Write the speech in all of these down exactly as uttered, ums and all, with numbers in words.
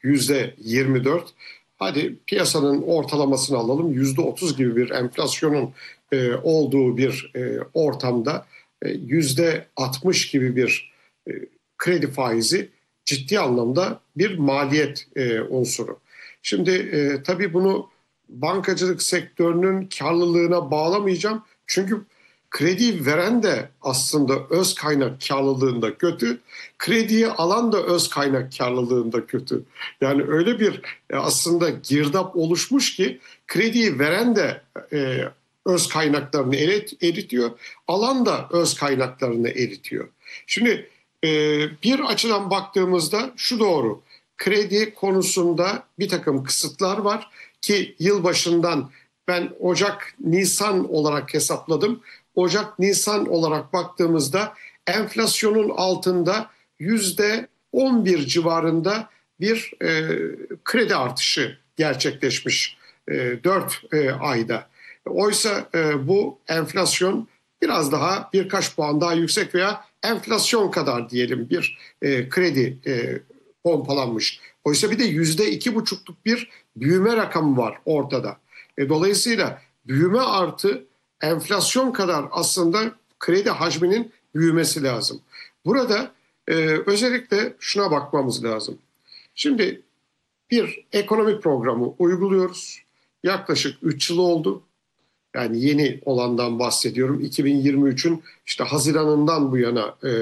yüzde yirmi dört. Hadi piyasanın ortalamasını alalım, yüzde otuz gibi bir enflasyonun e, olduğu bir e, ortamda e, yüzde altmış gibi bir e, kredi faizi ciddi anlamda bir maliyet e, unsuru. Şimdi e, tabii bunu bankacılık sektörünün karlılığına bağlamayacağım. Çünkü krediyi veren de aslında öz kaynak karlılığında kötü, krediyi alan da öz kaynak karlılığında kötü. Yani öyle bir e, aslında girdap oluşmuş ki krediyi veren de e, öz kaynaklarını erit, eritiyor, alan da öz kaynaklarını eritiyor. Şimdi e, bir açıdan baktığımızda şu doğru, kredi konusunda bir takım kısıtlar var ki yılbaşından ben Ocak-Nisan olarak hesapladım. Ocak-Nisan olarak baktığımızda enflasyonun altında yüzde on bir civarında bir e, kredi artışı gerçekleşmiş e, dört e, ayda. Oysa e, bu enflasyon biraz daha birkaç puan daha yüksek veya enflasyon kadar diyelim bir e, kredi e, pompalanmış. Oysa bir de yüzde iki buçukluk bir büyüme rakamı var ortada. E, dolayısıyla büyüme artı enflasyon kadar aslında kredi hacminin büyümesi lazım. Burada e, özellikle şuna bakmamız lazım. Şimdi bir ekonomi programı uyguluyoruz. Yaklaşık üç yıl oldu. Yani yeni olandan bahsediyorum. iki bin yirmi üçün işte Haziran'ından bu yana e,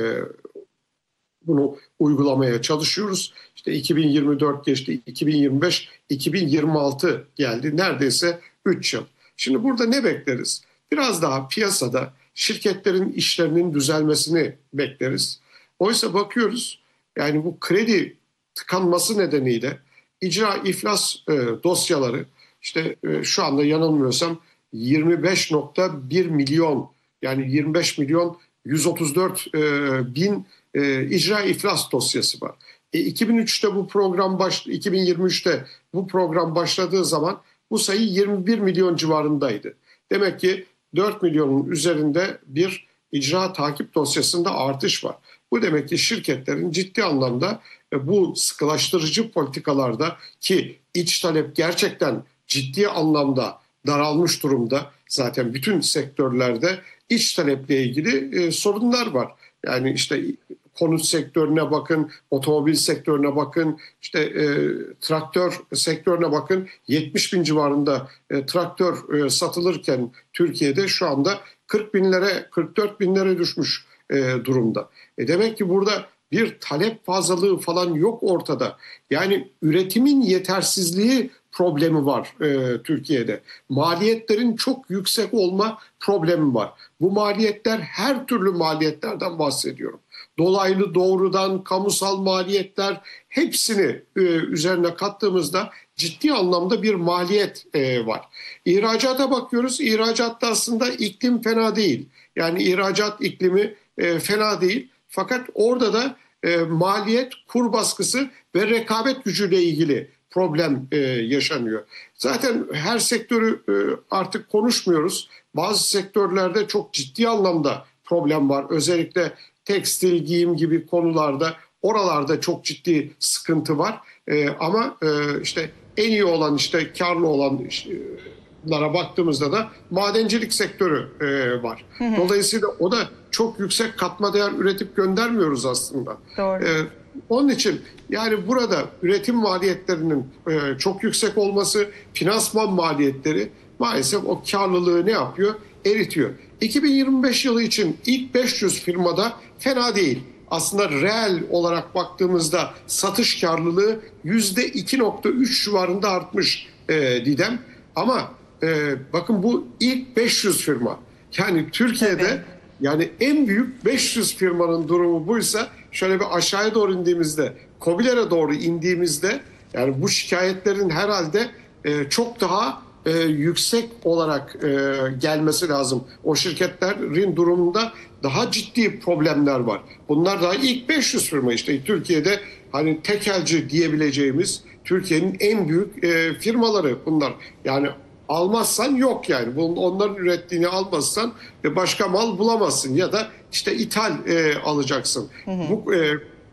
bunu uygulamaya çalışıyoruz. İşte iki bin yirmi dört geçti, iki bin yirmi beş, iki bin yirmi altı geldi. Neredeyse üç yıl. Şimdi burada ne bekleriz? Biraz daha piyasada şirketlerin işlerinin düzelmesini bekleriz. Oysa bakıyoruz yani bu kredi tıkanması nedeniyle icra iflas e, dosyaları işte e, şu anda yanılmıyorsam yirmi beş nokta bir milyon yani yirmi beş milyon yüz otuz dört e, bin e, icra iflas dosyası var. E, iki bin üçte bu program baş, iki bin yirmi üçte bu program başladığı zaman bu sayı yirmi bir milyon civarındaydı. Demek ki dört milyonun üzerinde bir icra takip dosyasında artış var. Bu demek ki şirketlerin ciddi anlamda bu sıkılaştırıcı politikalarda ki iç talep gerçekten ciddi anlamda daralmış durumda. Zaten bütün sektörlerde iç taleple ilgili e, sorunlar var. Yani işte konut sektörüne bakın, otomobil sektörüne bakın, işte e, traktör sektörüne bakın. yetmiş bin civarında e, traktör e, satılırken Türkiye'de şu anda kırk binlere, kırk dört binlere düşmüş e, durumda. E demek ki burada bir talep fazlalığı falan yok ortada. Yani üretimin yetersizliği problemi var e, Türkiye'de. Maliyetlerin çok yüksek olma problemi var. Bu maliyetler her türlü maliyetlerden bahsediyorum. Dolaylı doğrudan kamusal maliyetler hepsini e, üzerine kattığımızda ciddi anlamda bir maliyet e, var. İhracata bakıyoruz. İhracatta aslında iklim fena değil. Yani ihracat iklimi e, fena değil. Fakat orada da e, maliyet, kur baskısı ve rekabet gücüyle ilgili problem e, yaşanıyor. Zaten her sektörü e, artık konuşmuyoruz. Bazı sektörlerde çok ciddi anlamda problem var. Özellikle tekstil, giyim gibi konularda oralarda çok ciddi sıkıntı var. E, ama e, işte en iyi olan işte karlı olanlara baktığımızda da madencilik sektörü e, var. Hı hı. Dolayısıyla o da çok yüksek katma değer üretip göndermiyoruz aslında. Doğru. E, Onun için yani burada üretim maliyetlerinin e, çok yüksek olması, finansman maliyetleri maalesef o karlılığı ne yapıyor? Eritiyor. iki bin yirmi beş yılı için ilk beş yüz firmada fena değil. Aslında reel olarak baktığımızda satış karlılığı yüzde iki nokta üç civarında artmış e, Didem. Ama e, bakın bu ilk beş yüz firma. Yani Türkiye'de evet. Yani en büyük beş yüz firmanın durumu buysa şöyle bir aşağıya doğru indiğimizde, KOBİ'lere doğru indiğimizde yani bu şikayetlerin herhalde e, çok daha e, yüksek olarak e, gelmesi lazım. O şirketlerin durumunda daha ciddi problemler var. Bunlar daha ilk beş yüz firma işte Türkiye'de hani tekelci diyebileceğimiz Türkiye'nin en büyük e, firmaları bunlar. Yani almazsan yok yani. Onların ürettiğini almazsan başka mal bulamazsın ya da işte ithal e, alacaksın. Hı hı. Bu e,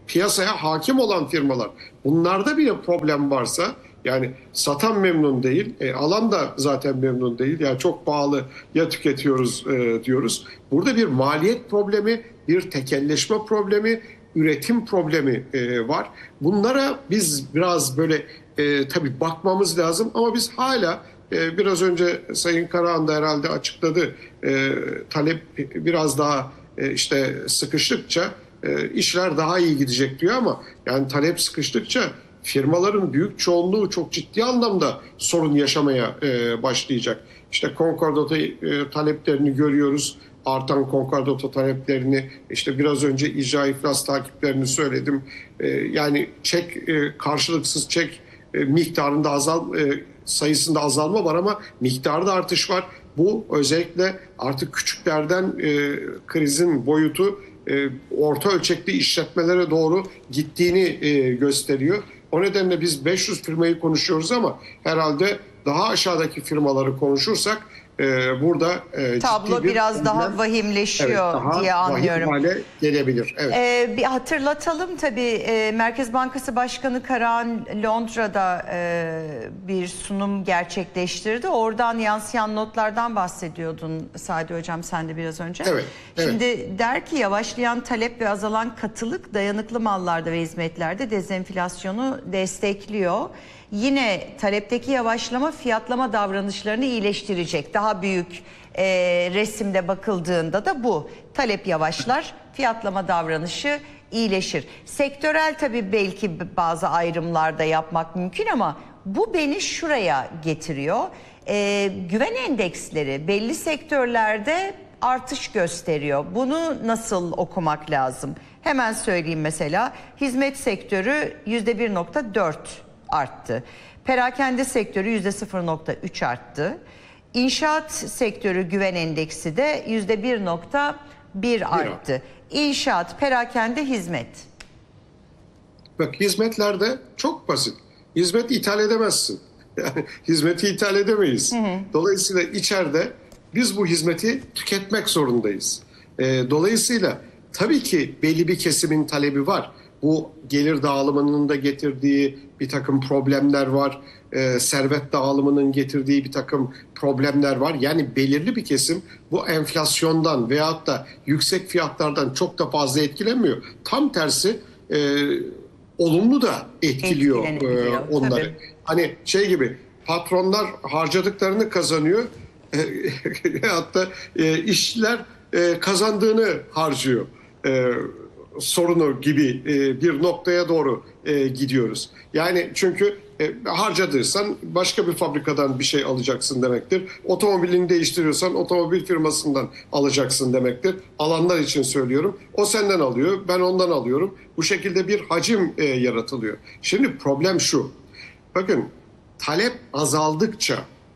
piyasaya hakim olan firmalar. Bunlarda bile problem varsa, yani satan memnun değil, e, alan da zaten memnun değil. Yani çok pahalı ya tüketiyoruz e, diyoruz. Burada bir maliyet problemi, bir tekelleşme problemi, üretim problemi e, var. Bunlara biz biraz böyle e, tabii bakmamız lazım ama biz hala e, biraz önce Sayın Karahan da herhalde açıkladı. E, talep biraz daha e, işte sıkıştıkça e, işler daha iyi gidecek diyor ama yani talep sıkıştıkça firmaların büyük çoğunluğu çok ciddi anlamda sorun yaşamaya e, başlayacak. İşte konkordato e, taleplerini görüyoruz. Artan konkordato taleplerini, işte biraz önce icra iflas takiplerini söyledim. E, yani çek, e, karşılıksız çek e, miktarında azal, e, sayısında azalma var ama miktarda artış var. Bu özellikle artık küçüklerden e, krizin boyutu e, orta ölçekli işletmelere doğru gittiğini e, gösteriyor. O nedenle biz beş yüz firmayı konuşuyoruz ama herhalde daha aşağıdaki firmaları konuşursak e, burada e, tablo ciddi bir biraz problem, daha vahimleşiyor, evet, daha diye anlıyorum. vahim hale gelebilir. Evet. Ee, bir hatırlatalım tabii, e, Merkez Bankası Başkanı Karahan Londra'da e, bir sunum gerçekleştirdi. Oradan yansıyan notlardan bahsediyordun Sadi Hocam sen de biraz önce. Evet, evet. Şimdi der ki yavaşlayan talep ve azalan katılık dayanıklı mallarda ve hizmetlerde dezenflasyonu destekliyor. Yine talepteki yavaşlama fiyatlama davranışlarını iyileştirecek. Daha büyük e, resimde bakıldığında da bu. Talep yavaşlar, fiyatlama davranışı iyileşir. Sektörel tabii belki bazı ayrımlarda yapmak mümkün ama bu beni şuraya getiriyor. E, güven endeksleri belli sektörlerde artış gösteriyor. Bunu nasıl okumak lazım? Hemen söyleyeyim mesela. Hizmet sektörü yüzde bir nokta dört arttı. Perakende sektörü yüzde sıfır nokta üç arttı. İnşaat sektörü güven endeksi de yüzde bir nokta bir arttı. İnşaat, perakende, hizmet. Bak, hizmetlerde çok basit. Hizmet ithal edemezsin. Yani hizmeti ithal edemeyiz. Hı hı. Dolayısıyla içeride biz bu hizmeti tüketmek zorundayız. E, dolayısıyla tabii ki belli bir kesimin talebi var. Bu gelir dağılımının da getirdiği bir takım problemler var. E, servet dağılımının getirdiği bir takım problemler var. Yani belirli bir kesim bu enflasyondan veyahut da yüksek fiyatlardan çok da fazla etkilenmiyor. Tam tersi e, olumlu da etkiliyor e, onları. Tabii. Hani şey gibi, patronlar harcadıklarını kazanıyor. E, hatta e, işçiler e, kazandığını harcıyor. E, sorunu gibi e, bir noktaya doğru e, gidiyoruz. Yani çünkü e, harcadıysan başka bir fabrikadan bir şey alacaksın demektir. Otomobilini değiştiriyorsan otomobil firmasından alacaksın demektir. Alanlar için söylüyorum. O senden alıyor, ben ondan alıyorum. Bu şekilde bir hacim e, yaratılıyor. Şimdi problem şu. Bakın, talep azaldıkça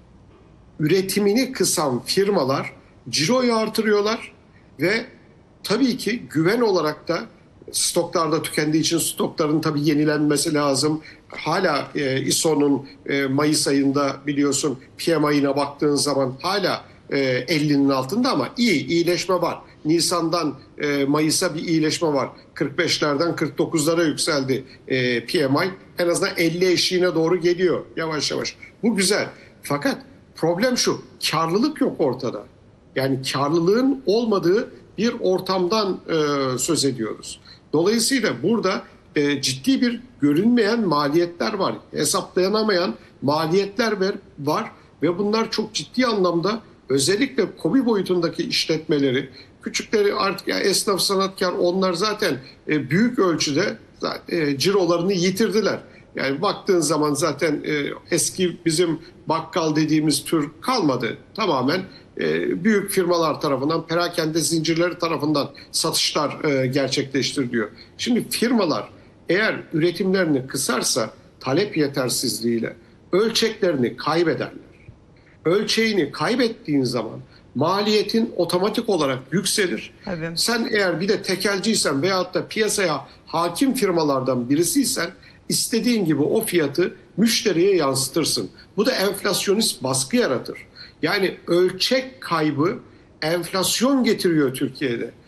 üretimini kısan firmalar ciroyu artırıyorlar ve tabii ki güven olarak da stoklarda tükendiği için stokların tabii yenilenmesi lazım. Hala e, I S O'nun e, Mayıs ayında biliyorsun P M I'ına baktığın zaman hala e, ellinin altında ama iyi, iyileşme var. Nisan'dan e, Mayıs'a bir iyileşme var. kırk beşlerden kırk dokuzlara yükseldi e, P M I. En azından elli eşiğine doğru geliyor yavaş yavaş. Bu güzel. Fakat problem şu, karlılık yok ortada. Yani karlılığın olmadığı bir ortamdan e, söz ediyoruz. Dolayısıyla burada e, ciddi bir görünmeyen maliyetler var. Hesaplanamayan maliyetler var ve bunlar çok ciddi anlamda özellikle KOBİ boyutundaki işletmeleri, küçükleri artık yani esnaf sanatkar, onlar zaten e, büyük ölçüde zaten, e, cirolarını yitirdiler. Yani baktığın zaman zaten e, eski bizim bakkal dediğimiz tür kalmadı. Tamamen e, büyük firmalar tarafından, perakende zincirleri tarafından satışlar e, gerçekleştiriliyor. Şimdi firmalar eğer üretimlerini kısarsa talep yetersizliğiyle ölçeklerini kaybederler. Ölçeğini kaybettiğin zaman maliyetin otomatik olarak yükselir. Tabii. Sen eğer bir de tekelciysen veyahut da piyasaya hakim firmalardan birisiysen istediğin gibi o fiyatı müşteriye yansıtırsın. Bu da enflasyonist baskı yaratır. Yani ölçek kaybı enflasyon getiriyor Türkiye'de.